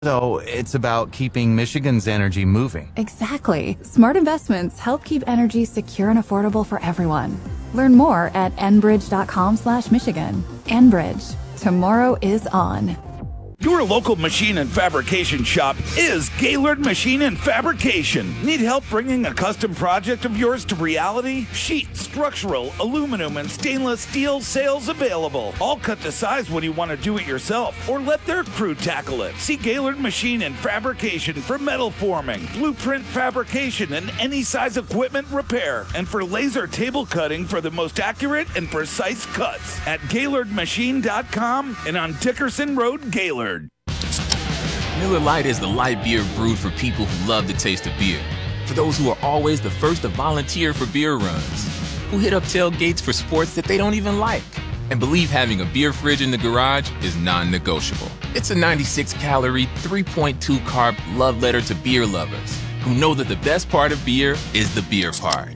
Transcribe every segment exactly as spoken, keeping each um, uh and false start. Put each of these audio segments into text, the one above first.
So it's about keeping Michigan's energy moving. Exactly. Smart investments help keep energy secure and affordable for everyone. Learn more at enbridge.com slash Michigan. Enbridge. Tomorrow is on. Your local machine and fabrication shop is Gaylord Machine and Fabrication. Need help bringing a custom project of yours to reality? Sheet, structural, aluminum, and stainless steel sales available. All cut to size when you want to do it yourself or let their crew tackle it. See Gaylord Machine and Fabrication for metal forming, blueprint fabrication, and any size equipment repair. And for laser table cutting for the most accurate and precise cuts at Gaylord Machine dot com and on Dickerson Road, Gaylord. Miller Lite is the light beer brewed for people who love the taste of beer. For those who are always the first to volunteer for beer runs, who hit up tailgates for sports that they don't even like, and believe having a beer fridge in the garage is non-negotiable. It's a ninety-six calorie, three point two carb love letter to beer lovers who know that the best part of beer is the beer part.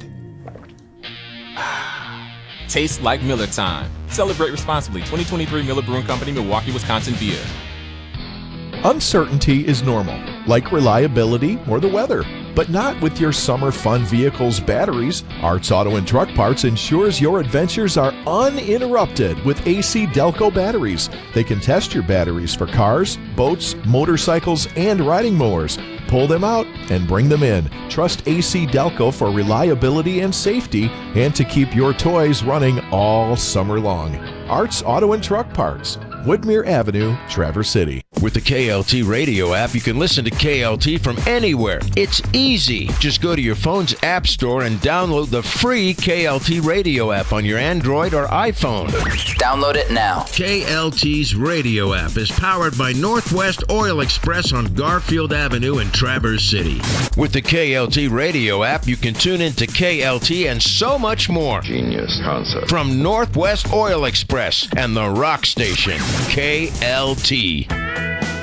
Tastes like Miller time. Celebrate responsibly. twenty twenty-three Miller Brewing Company, Milwaukee, Wisconsin beer. Uncertainty is normal, like reliability or the weather, but not with your summer fun vehicle's batteries. Arts Auto and Truck Parts ensures your adventures are uninterrupted with A C Delco batteries. They can test your batteries for cars, boats, motorcycles, and riding mowers. Pull them out and bring them in. Trust A C Delco for reliability and safety and to keep your toys running all summer long. Arts Auto and Truck Parts, Woodmere Avenue, Traverse City. With the K L T radio app, you can listen to K L T from anywhere. It's easy. Just go to your phone's app store and download the free K L T radio app on your Android or iPhone. Download it now. K L T's radio app is powered by Northwest Oil Express on Garfield Avenue in Traverse City. With the K L T radio app, you can tune into K L T and so much more. Genius concept. From Northwest Oil Express and the rock station, K L T.